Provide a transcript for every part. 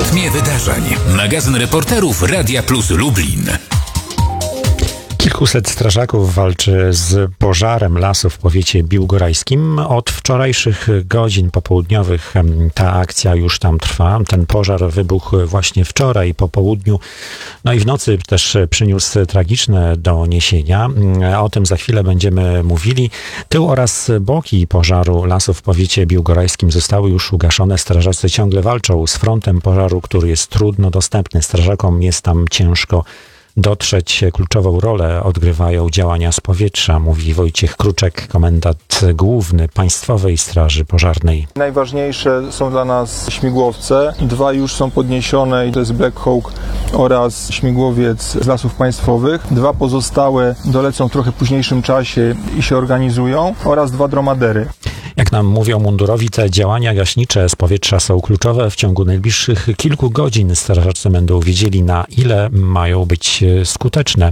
rytmie wydarzeń. Magazyn reporterów Radia Plus Lublin. Kilkuset strażaków walczy z pożarem lasu w powiecie biłgorajskim. Od wczorajszych godzin popołudniowych ta akcja już tam trwa. Ten pożar wybuchł właśnie wczoraj po południu. No i w nocy też przyniósł tragiczne doniesienia. O tym za chwilę będziemy mówili. Tył oraz boki pożaru lasu w powiecie biłgorajskim zostały już ugaszone. Strażacy ciągle walczą z frontem pożaru, który jest trudno dostępny. Strażakom jest tam ciężko dotrzeć. Kluczową rolę odgrywają działania z powietrza, mówi Wojciech Kruczek, komendant główny Państwowej Straży Pożarnej. Najważniejsze są dla nas śmigłowce. 2 już są podniesione i to jest Black Hawk oraz śmigłowiec z Lasów Państwowych. 2 pozostałe dolecą w trochę późniejszym czasie i się organizują oraz 2 dromadery. Jak nam mówią mundurowi, te działania gaśnicze z powietrza są kluczowe. W ciągu najbliższych kilku godzin strażacy będą wiedzieli, na ile mają być skuteczne.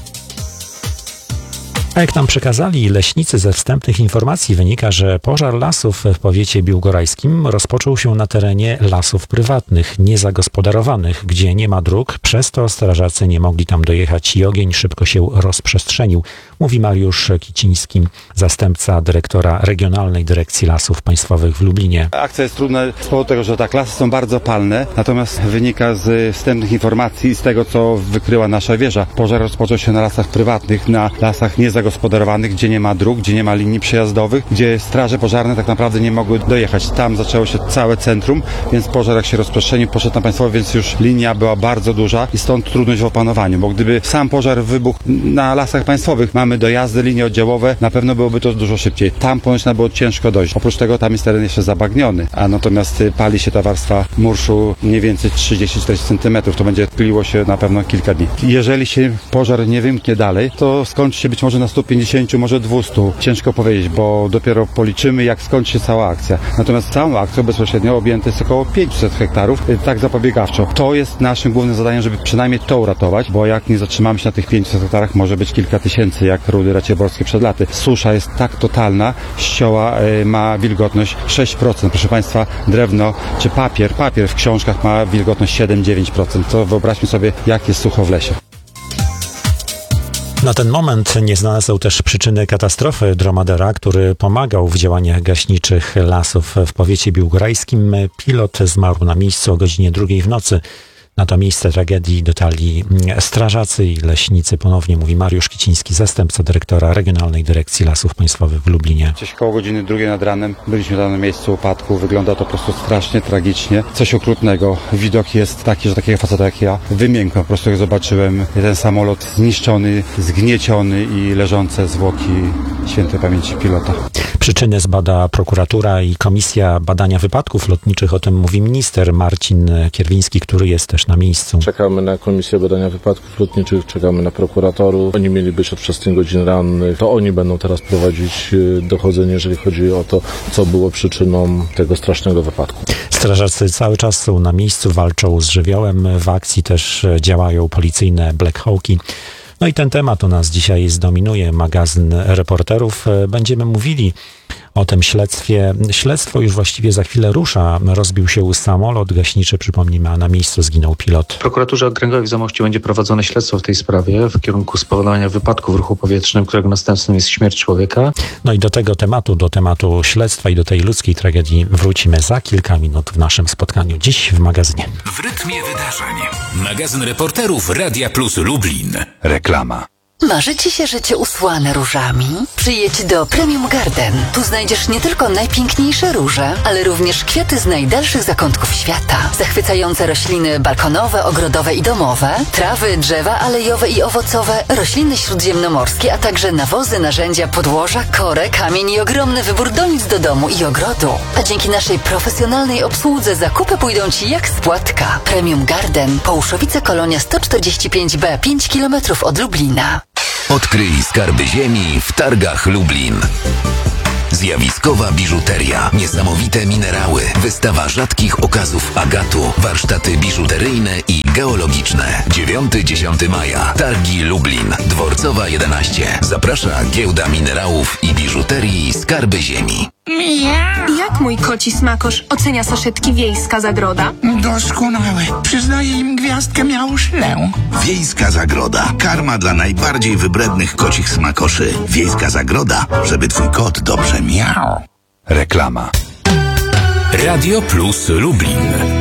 A jak nam przekazali leśnicy, ze wstępnych informacji wynika, że pożar lasów w powiecie biłgorajskim rozpoczął się na terenie lasów prywatnych, niezagospodarowanych, gdzie nie ma dróg, przez to strażacy nie mogli tam dojechać i ogień szybko się rozprzestrzenił, mówi Mariusz Kiciński, zastępca dyrektora Regionalnej Dyrekcji Lasów Państwowych w Lublinie. Akcja jest trudna z powodu tego, że lasy są bardzo palne, natomiast wynika z wstępnych informacji i z tego, co wykryła nasza wieża. Pożar rozpoczął się na lasach prywatnych, na lasach niezagospodarowanych, gdzie nie ma dróg, gdzie nie ma linii przejazdowych, gdzie straże pożarne tak naprawdę nie mogły dojechać. Tam zaczęło się całe centrum, więc pożar jak się rozprzestrzenił, poszedł na państwowe, więc już linia była bardzo duża i stąd trudność w opanowaniu, bo gdyby sam pożar wybuchł na lasach państwowych, mamy dojazdy, linie oddziałowe, na pewno byłoby to dużo szybciej. Tam ponoć było ciężko dojść. Oprócz tego tam jest teren jeszcze zabagniony, a natomiast pali się ta warstwa murszu mniej więcej 30-40 cm. To będzie pyliło się na pewno kilka dni. Jeżeli się pożar nie wymknie dalej, to skończy się być może na 150, może 200. Ciężko powiedzieć, bo dopiero policzymy, jak skończy się cała akcja. Natomiast całą akcją bezpośrednio objęte jest około 500 hektarów, tak zapobiegawczo. To jest naszym głównym zadaniem, żeby przynajmniej to uratować, bo jak nie zatrzymamy się na tych 500 hektarach, może być kilka tysięcy, jak rudy racieborskie przed laty. Susza jest tak totalna, ścioła ma wilgotność 6%. Proszę Państwa, drewno czy papier w książkach ma wilgotność 7-9%. To wyobraźmy sobie, jak jest sucho w lesie. Na ten moment nieznane są też przyczyny katastrofy dromadera, który pomagał w działaniach gaśniczych lasów w powiecie biłgorajskim. Pilot zmarł na miejscu o godzinie 2 w nocy. Na to miejsce tragedii dotarli strażacy i leśnicy. Ponownie mówi Mariusz Kiciński, zastępca dyrektora Regionalnej Dyrekcji Lasów Państwowych w Lublinie. Gdzieś koło godziny 2 nad ranem byliśmy tam na miejscu upadku. Wygląda to po prostu strasznie, tragicznie. Coś okrutnego. Widok jest taki, że takiego faceta jak ja wymiękłem. Po prostu jak zobaczyłem ten samolot zniszczony, zgnieciony i leżące zwłoki świętej pamięci pilota. Przyczyny zbada prokuratura i Komisja Badania Wypadków Lotniczych. O tym mówi minister Marcin Kierwiński, który jest też na miejscu. Czekamy na Komisję Badania Wypadków Lotniczych, czekamy na prokuratorów. Oni mieli być od 6 godzin rannych. To oni będą teraz prowadzić dochodzenie, jeżeli chodzi o to, co było przyczyną tego strasznego wypadku. Strażacy cały czas są na miejscu, walczą z żywiołem. W akcji też działają policyjne Black Hawki. No i ten temat u nas dzisiaj zdominuje magazyn reporterów. Będziemy mówili o tym śledztwie. Śledztwo już właściwie za chwilę rusza. Rozbił się samolot gaśniczy, przypomnijmy, a na miejscu zginął pilot. W prokuraturze okręgowej w Zamościu będzie prowadzone śledztwo w tej sprawie w kierunku spowodowania wypadku w ruchu powietrznym, którego następstwem jest śmierć człowieka. No i do tego tematu, do tematu śledztwa i do tej ludzkiej tragedii wrócimy za kilka minut w naszym spotkaniu dziś w magazynie. W rytmie wydarzeń. Magazyn reporterów Radia Plus Lublin. Reklama. Marzy Ci się życie usłane różami? Przyjedź do Premium Garden. Tu znajdziesz nie tylko najpiękniejsze róże, ale również kwiaty z najdalszych zakątków świata. Zachwycające rośliny balkonowe, ogrodowe i domowe, trawy, drzewa alejowe i owocowe, rośliny śródziemnomorskie, a także nawozy, narzędzia, podłoża, korę, kamień i ogromny wybór donic do domu i ogrodu. A dzięki naszej profesjonalnej obsłudze zakupy pójdą Ci jak z płatka. Premium Garden, Połuszowice Kolonia 145B, 5 km od Lublina. Odkryj skarby ziemi w targach Lublin. Zjawiskowa biżuteria, niesamowite minerały, wystawa rzadkich okazów agatu, warsztaty biżuteryjne i geologiczne. 9-10 maja. Targi Lublin. Dworcowa 11. Zaprasza Giełda Minerałów i Biżuterii Skarby Ziemi. Miau. Jak mój koci smakosz ocenia saszetki Wiejska Zagroda? Doskonałe. Przyznaję im gwiazdkę miauszlę. Wiejska Zagroda. Karma dla najbardziej wybrednych kocich smakoszy. Wiejska Zagroda, żeby twój kot dobrze miał. Reklama. Radio Plus Lublin.